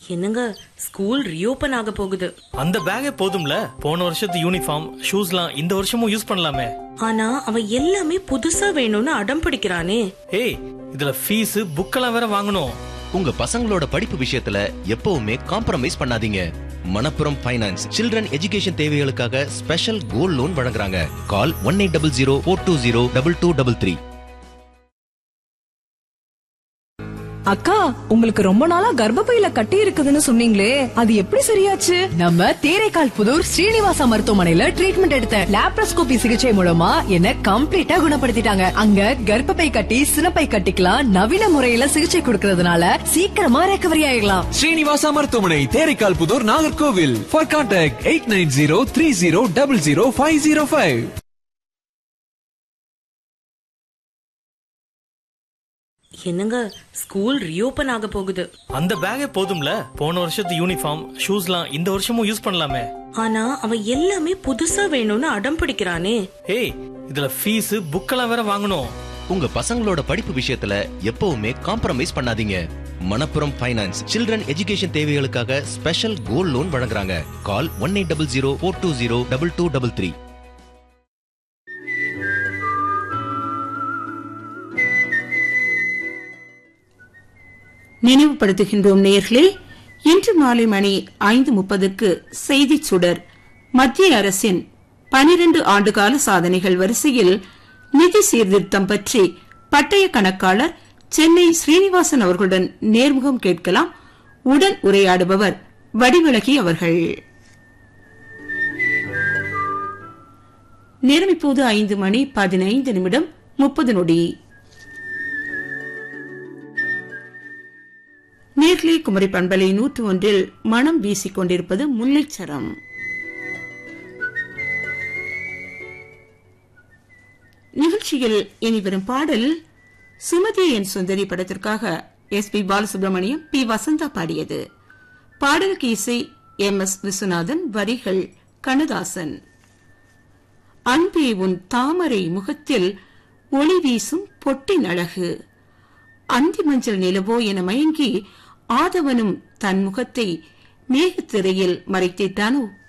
என்னங்க, school reopen ஆக போகுது. அந்த பேக்கே போதும்ல, போன வருஷத்து யூனிஃபார்ம் ஷூஸ்லாம் இந்த வருஷமும் யூஸ் பண்ணலாமே. ஆனா அவன் எல்லாமே புதுசா வேணும்னு அடம் பிடிக்கிறானே. ஏய், இதுல ஃபீஸ் புக்கெல்லாம் வேற வாங்கணும். உங்க பசங்களோட படிப்பு விஷயத்துல எப்பவுமே காம்ப்ரமைஸ் பண்ணாதீங்க. மணப்புரம் ஃபைனான்ஸ் சில்ட்ரன் எஜுகேஷன் தேவைகளுக்காக ஸ்பெஷல் கோல்ட் லோன் வழங்குறாங்க. கால் 1800-420-2233. அக்கா, உங்களுக்கு ரொம்ப நாளா கர்ப்பப்பையில கட்டி இருக்குதுன்னு சொன்னீங்களே, அது எப்படி சரியாச்சு? நம்ம தேரைக்கால் புதூர் ஸ்ரீனிவாசா மருத்துவமனையில ட்ரீட்மெண்ட் எடுத்த லாப்ரோஸ்கோபி சிகிச்சை மூலமா என்ன கம்ப்ளீட்டா குணப்படுத்திட்டாங்க. அங்க கர்ப்பப்பை கட்டி சினப்பை கட்டிக்கலாம் நவீன முறையில சிகிச்சை கொடுக்கறதுனால சீக்கிரமா ரெக்கவரி ஆயிடலாம். ஸ்ரீனிவாசா மருத்துவமனை, தேரைக்கால் புதூர், நாகர்கோவில். For contact 8903000505. என்னங்க, ஸ்கூல் ரீஓபன் ஆக போகுது. அந்த பேக்கே போதும்ல, போன வருஷத்து யூனிஃபார்ம் ஷூஸ்லாம் இந்த வருஷமும் யூஸ் பண்ணலாமே. ஆனா அவன் எல்லாமே புதுசா வேணும்னு அடம் பிடிக்கிறானே. ஏய், இதுல ஃபீஸ் புக்கெல்லாம் வேற வாங்கணும். உங்க பசங்களோட படிப்பு விஷயத்துல எப்பவுமே காம்ப்ரமைஸ் பண்ணாதீங்க. மணப்புரம் ஃபைனான்ஸ் சில்ட்ரன் எஜுகேஷன் தேவைகளுக்காக ஸ்பெஷல் கோல்ட் லோன் வழங்குறாங்க. கால் 1800-420-2233. நினைவுபடுத்துகின்றோம் நேயர்களே, இன்று மாலை மணி 5:30 செய்தி சுடர். மத்திய அரசின் 12 ஆண்டுகால சாதனைகள் வரிசையில் நிதி சீர்திருத்தம் பற்றி பட்டய கணக்காளர் சென்னை ஸ்ரீனிவாசன் அவர்களுடன் நேர்முகம் கேட்கலாம். உடன் உரையாடுபவர் வடிவிலகி அவர்கள். நேரம் இப்போது 5:15:30. நேர்களை குமரி பண்பலை 101 மனம் வீசிக் கொண்டிருப்பது முல்லைச்சரம். நிகழ்ச்சியில் இனிவரும் பாடல் சுமதி என் சுந்தரி படத்திற்காக SP பாலசுப்ரமணியம், P வசந்தா பாடியது. பாடலுக்கு இசை MS விஸ்வநாதன், வரிகள் கண்ணதாசன். அன்பே உன் தாமரை முகத்தில் ஒளி வீசும் பொட்டின் அழகு, அந்தி மஞ்சள் நிலவோ என மயங்கி ஆதவனும் தன் முகத்தை மேகத்திரையில் மறைத்திட்டானோ.